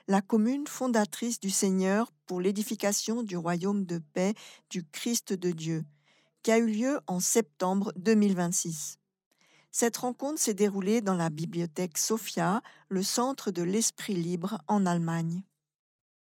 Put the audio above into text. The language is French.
la commune fondatrice du Seigneur pour l'édification du royaume de paix du Christ de Dieu, qui a eu lieu en septembre 2026. Cette rencontre s'est déroulée dans la bibliothèque Sophia, le centre de l'Esprit libre en Allemagne.